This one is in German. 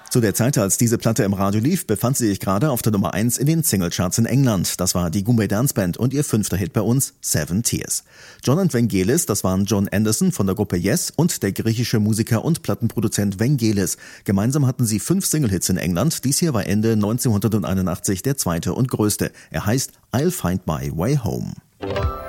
Zu der Zeit, als diese Platte im Radio lief, befand sie sich gerade auf der Nummer 1 in den Singlecharts in England. Das war die Goombay Dance Band und ihr 5. Hit bei uns, Seven Tears. John und Vangelis, das waren John Anderson von der Gruppe Yes und der griechische Musiker und Plattenproduzent Vangelis. Gemeinsam hatten sie 5 Single-Hits in England. Dies hier war Ende 1981 der zweite und größte. Er heißt I'll Find My Way Home.